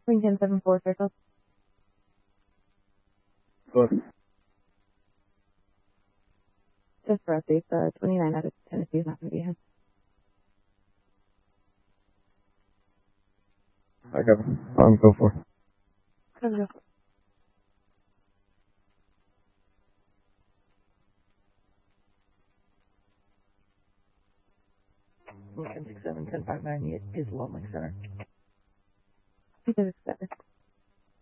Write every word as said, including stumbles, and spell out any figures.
Lincoln seven four circle. Good. Just for updates, uh, twenty-nine out of Tennessee is not going to be in. I got it. I'm go for. Let's go. Lincoln six seven ten five nine is Long Lake Center. He did it better.